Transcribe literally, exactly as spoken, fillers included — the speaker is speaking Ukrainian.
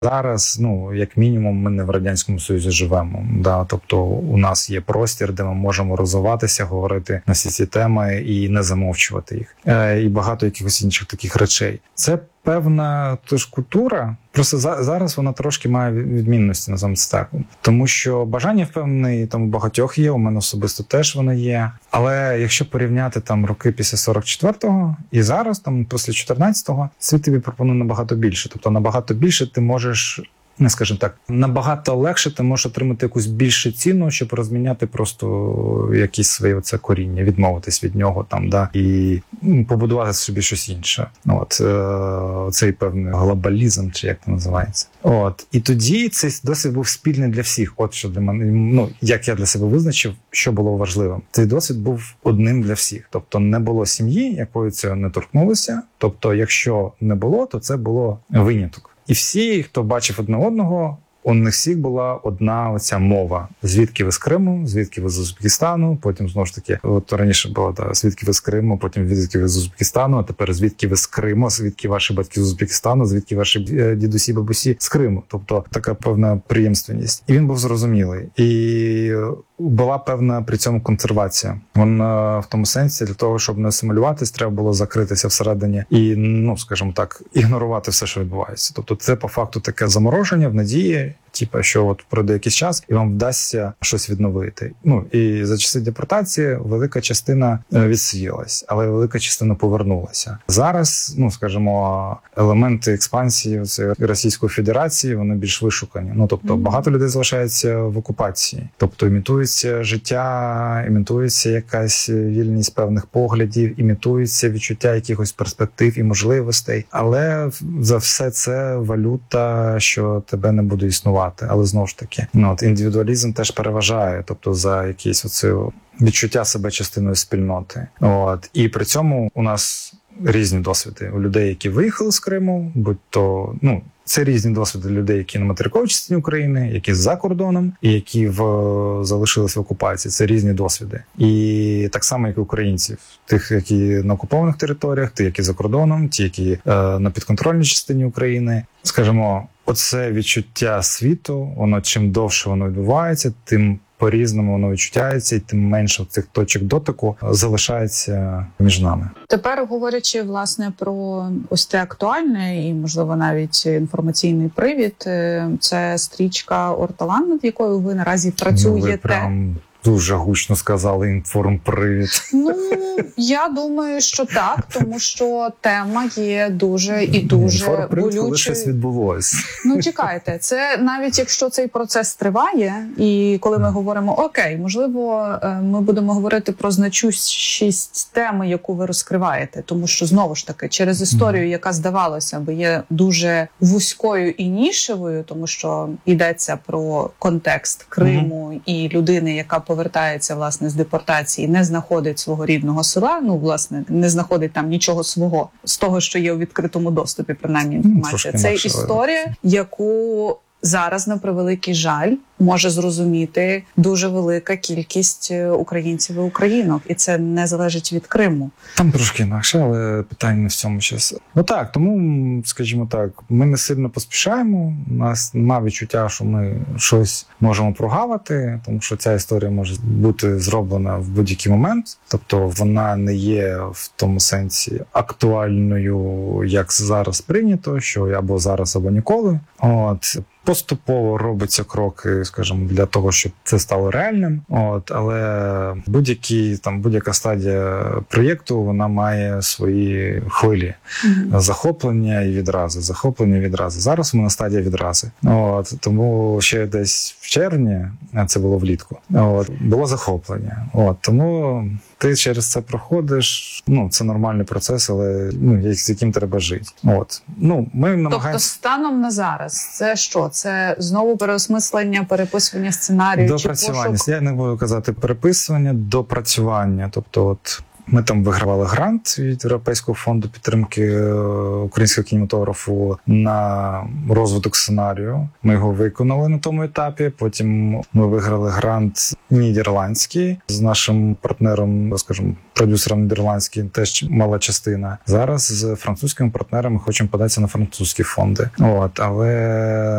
Зараз, ну, як мінімум, ми не в Радянському Союзі живемо. Да? Тобто у нас є простір, де ми можемо розвиватися, говорити на всі ці теми і не замовчувати їх. Е, і багато якихось інших таких речей. Це певна тож культура, просто за, зараз вона трошки має відмінності, називаємо це так. Тому що бажання впевнений там у багатьох є, у мене особисто теж воно є. Але якщо порівняти там роки після сорок четвертого і зараз, там після чотирнадцятого, світ тобі пропонує набагато більше. Тобто набагато більше ти можеш, не скажімо так, набагато легше ти можеш отримати якусь більшу ціну, щоб розміняти просто якісь своє оце коріння, відмовитись від нього там, да, і ну, побудувати собі щось інше. От е- цей певний глобалізм, чи як це називається. От і тоді цей досвід був спільний для всіх. От що для мене, ну як я для себе визначив, що було важливим. Цей досвід був одним для всіх. Тобто не було сім'ї, якої цього не торкнулося. Тобто, якщо не було, то це було виняток. І всі, хто бачив одне одного, у них всіх була одна оця мова. Звідки ви з Криму, звідки ви з Узбекистану, потім знову ж таки, от раніше було, да, звідки ви з Криму, потім звідки ви з Узбекистану, а тепер звідки ви з Криму, звідки ваші батьки з Узбекистану, звідки ваші дідусі, бабусі з Криму. Тобто така певна приємственність. І він був зрозумілий. І була певна при цьому консервація. Вона в тому сенсі, для того, щоб не асимілюватись, треба було закритися всередині і, ну, скажімо так, ігнорувати все, що відбувається. Тобто це по факту таке замороження в надії, типу, що от пройде якийсь час і вам вдасться щось відновити. Ну, і за часи депортації велика частина відсіялась, але велика частина повернулася. Зараз, ну, скажімо, елементи експансії цієї Російської Федерації, вони більш вишукані. Ну, тобто, mm-hmm. багато людей залишається в окупації. Тобто, імітується життя, імітується якась вільність певних поглядів, імітується відчуття якихось перспектив і можливостей. Але за все це валюта, що тебе не буде існувати. Але знову ж таки, ну, от індивідуалізм теж переважає, тобто за якісь оце відчуття себе частиною спільноти. От. І при цьому у нас різні досвіди у людей, які виїхали з Криму, будь-то, ну, це різні досвіди людей, які на материковій частині України, які за кордоном, і які в залишились в окупації. Це різні досвіди. І так само, як і українців. Тих, які на окупованих територіях, ті, які за кордоном, ті, які е, на підконтрольній частині України. Скажімо, оце відчуття світу, воно чим довше воно відбувається, тим по-різному воно відчувається, і тим менше цих точок дотику залишається між нами. Тепер, говорячи, власне, про ось те актуальне і, можливо, навіть інформаційний привід, це стрічка «Орталан», над якою ви наразі працюєте. Ну, ви прям... Дуже гучно сказали інформпривід. Ну, я думаю, що так, тому що тема є дуже і дуже болючою. Коли щось відбулося. Ну, чекайте, це навіть якщо цей процес триває, і коли ми говоримо, окей, можливо, ми будемо говорити про значущість теми, яку ви розкриваєте, тому що, знову ж таки, через історію, яка, здавалося би, є дуже вузькою і нішевою, тому що йдеться про контекст Криму mm-hmm. і людини, яка повертається, власне, з депортації, не знаходить свого рідного села, ну, власне, не знаходить там нічого свого, з того, що є у відкритому доступі, принаймні, інформація. Це історія, яку зараз, на превеликий жаль, може зрозуміти дуже велика кількість українців і українок. І це не залежить від Криму. Там трошки інакше, але питання не в цьому зараз. Ну так, тому, скажімо так, ми не сильно поспішаємо. У нас немає відчуття, що ми щось можемо прогавити, тому що ця історія може бути зроблена в будь-який момент. Тобто вона не є в тому сенсі актуальною, як зараз прийнято, що або зараз, або ніколи. От. Поступово робиться кроки, скажімо, для того, щоб це стало реальним. От, але будь-які там будь-яка стадія проєкту, вона має свої хвилі mm-hmm. захоплення і відрази, захоплення і відрази. Зараз ми на стадії відрази. От, тому ще десь в червні, а це було влітку, от, було захоплення. От, тому ти через це проходиш, ну, це нормальний процес, але, ну, з яким треба жити. От. Ну, ми намагаємося... Тобто станом на зараз це що? Це знову переосмислення, переписування сценарію? Допрацювання. Чи пошук? Я не буду казати переписування, допрацювання. Тобто, от, Ми там вигравали грант від Європейського фонду підтримки українського кінематографу на розвиток сценарію. Ми його виконали на тому етапі. Потім ми виграли грант нідерландський з нашим партнером, скажімо, продюсером нідерландським, теж мала частина. Зараз з французькими партнерами хочемо податися на французькі фонди. От, але